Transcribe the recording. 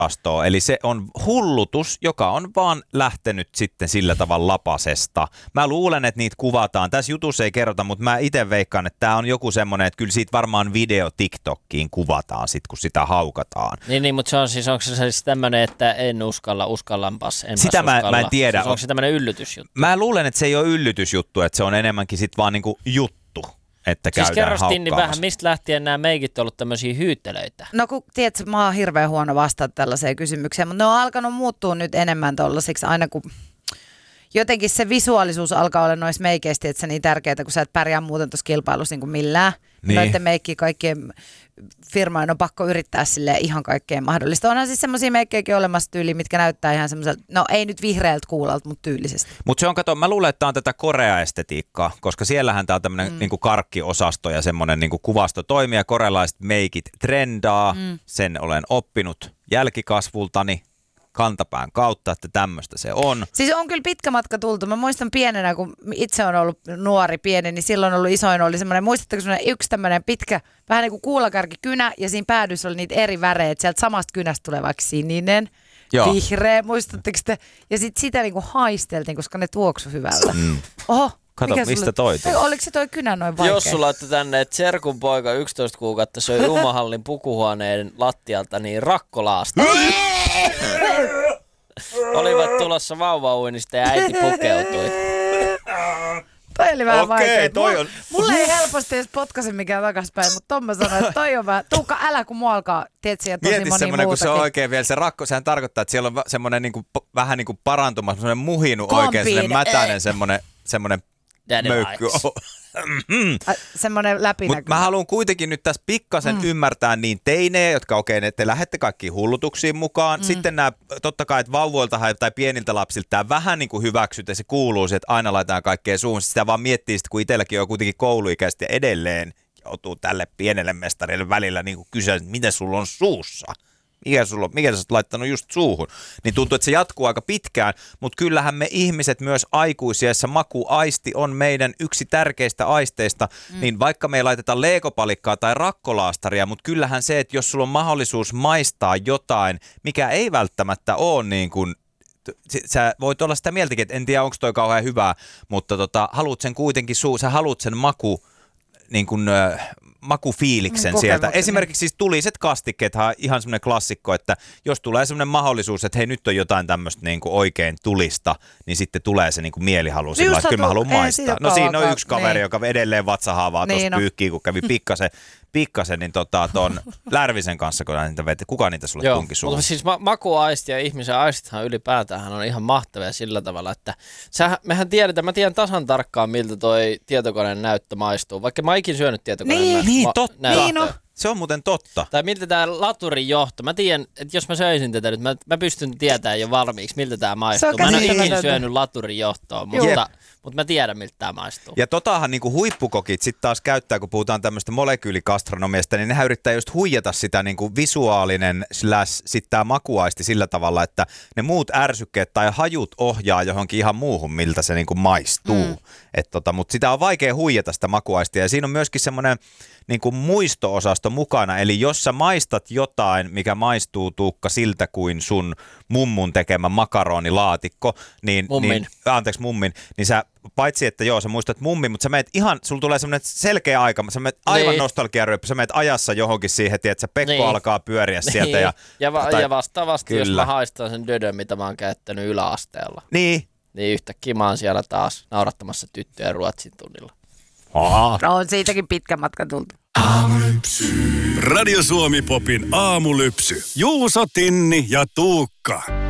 osastoon. Eli se on hullutus, joka on vaan lähtenyt sitten sillä tavalla lapasesta. Mä luulen, että niitä kuvataan. Tässä jutussa ei kerrota, mutta mä itse veikkaan, että tää on joku semmoinen, että kyllä siitä varmaan video TikTokkiin kuvataan sit, kun sitä haukataan. Niin, mutta se on siis, onko se siis tämmöinen, että uskallampas, enpäs sitä uskalla. Mä en tiedä. Siis onko se tämmöinen yllytysjuttu? Mä luulen, että se ei ole yllytysjuttu, että se on enemmänkin sit vaan niinku juttu. Että siis käydään niin vähän, mistä lähtien nämä meikit on ollut tämmöisiä hyyttelöitä? No kun tiedätkö, mä oon hirveän huono vastata tällaiseen kysymykseen, mutta ne on alkanut muuttua nyt enemmän tollasiksi aina kun jotenkin se visuaalisuus alkaa olla noissa meikeistä, että se niin tärkeää, kun sä et pärjää muuten tuossa kilpailussa niin kuin millään. Niin. Noiden meikkiä kaikkien firmojen on pakko yrittää silleen ihan kaikkeen mahdollista. Onhan siis semmoisia meikkejäkin olemassa tyyliä, mitkä näyttää ihan semmoiselta, no ei nyt vihreältä kuulalta, mutta tyylisesti. Mutta se on, kato, mä luulen, että tämä on tätä Korea-estetiikkaa, koska siellähän tää on tämmöinen niinku karkkiosasto ja semmoinen niinku kuvasto toimii ja korealaiset meikit trendaa. Sen olen oppinut jälkikasvultani kantapään kautta, että tämmöistä se on. Siis on kyllä pitkä matka tultu. Mä muistan pienenä, kun itse on ollut nuori pieni, niin silloin ollut isoin oli semmoinen, muistatteko semmoinen yksi tämmöinen pitkä, vähän niin kuin kuulakärkikynä ja siinä päädyssä oli niitä eri värejä, että sieltä samasta kynästä tulee vaikka sininen, vihreä, muistatteko te? Ja sitten sitä niin kuin haisteltiin, koska ne tuoksu hyvältä. Oho. Kato, mistä toi tuli? Oliko se toi kynä noin vaikea? Jossu laittoi tänne, että serkun poika 11 kuukautta söi Umahallin pukuhuoneen lattialta niin rakkolaasta. Olivat tulossa vauvauinnista ja äiti pukeutui. Toi oli vähän vaikea. Toi on. Mulle ei helposti edes potkaise mikään takaspäin, mutta Tomma sanoi, että toi on vähän. Tuukka, älä kun mua alkaa, tiedät siellä tosi moni muutakin. Kun se on oikein vielä se rakko, sehän tarkoittaa, että siellä on semmoinen niinku, vähän niin kuin parantuma, semmoinen muhinu oikein, semmoinen mätäinen semmoinen möykky. Semmoinen läpinäkyvä. Mutta mä haluan kuitenkin nyt tässä pikkasen ymmärtää niin teinejä, jotka että te lähdette kaikki hullutuksiin mukaan. Sitten nämä, totta kai, että vauvoilta tai pieniltä lapsilta tämä vähän niin kuin hyväksytä, se kuuluu, että aina laitetaan kaikkea suuhun. Sitä vaan miettii, että kun itselläkin on kuitenkin kouluikäistä ja edelleen joutuu tälle pienelle mestarille välillä niin kuin kysyä, että mitä sulla on suussa. Mikä sä oot laittanut just suuhun? Niin tuntuu, että se jatkuu aika pitkään, mutta kyllähän me ihmiset myös aikuisiessa, makuaisti on meidän yksi tärkeistä aisteista, niin vaikka me ei laiteta leekopalikkaa tai rakkolaastaria, mutta kyllähän se, että jos sulla on mahdollisuus maistaa jotain, mikä ei välttämättä ole niin kuin, sä voit olla sitä mieltäkin, että en tiedä onko toi kauhean hyvää, mutta haluat sen kuitenkin, sä haluat sen niin kuin, makufiiliksen sieltä. Esimerkiksi siis tuliset kastikkeethan ihan semmoinen klassikko, että jos tulee semmoinen mahdollisuus, että hei nyt on jotain tämmöistä niin kuin oikein tulista, niin sitten tulee se niin kuin mielihalu sillä, että kyllä mä haluan maistaa. No siinä on yksi kaveri, joka edelleen vatsahaavaa tuossa pyyhkii, kun kävi pikkasen niin ton Lärvisen kanssa, kun niitä veti. Kuka niitä sulle tunki suuhun? Mutta siis makuaisti ja ihmisen aistithan ylipäätään on ihan mahtavia sillä tavalla, että mehän tiedetään, mä tiedän tasan tarkkaan, miltä toi tietokoneen näyttö maistuu, vaikka mä ikin syönyt tietokoneen totta. Se on muuten totta. Tai miltä tää laturin johto. Mä tiedän, että jos mä söisin tätä nyt, mä pystyn tietämään jo valmiiksi, miltä tää maistuu. Mä en ole ikin syönyt laturin johtoa, mutta mä tiedän, miltä tämä maistuu. Ja totahan niinku huippukokit sitten taas käyttää, kun puhutaan tämmöistä molekyylikastronomiasta, niin nehän yrittää just huijata sitä niinku visuaalinen / sitten tämä makuaisti sillä tavalla, että ne muut ärsykkeet tai hajut ohjaa johonkin ihan muuhun, miltä se niinku maistuu. Mutta sitä on vaikea huijata sitä makuaistia ja siinä on myöskin semmoinen niinku muisto-osasto mukana, eli jos sä maistat jotain, mikä maistuu Tuukka siltä kuin sun mummun tekemä makaronilaatikko, mummin, niin sä paitsi, että sä muistat mummin, mutta sä meet ihan, sulla tulee semmoinen selkeä aika, sä meet aivan nostalgiaryöppy, sä meet ajassa johonkin siihen, että Pekko alkaa pyöriä sieltä. Ja vastaavasti, jos mä haistan sen dödön, mitä mä oon käyttänyt yläasteella. Niin yhtäkkiä mä oon siellä taas naurattamassa tyttöjä Ruotsin tunnilla. On siitäkin pitkä matka tultu. Aamulypsy. Radio Suomi Popin aamulypsy. Juuso, Tinni ja Tuukka.